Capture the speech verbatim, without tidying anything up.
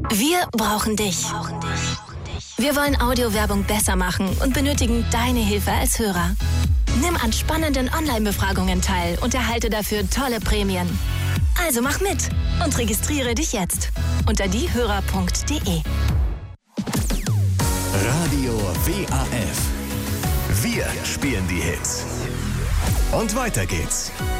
Wir brauchen dich. Wir wollen Audiowerbung besser machen und benötigen deine Hilfe als Hörer. Nimm an spannenden Online-Befragungen teil und erhalte dafür tolle Prämien. Also mach mit und registriere dich jetzt unter diehörer punkt de. Radio W A F. Wir spielen die Hits. Und weiter geht's.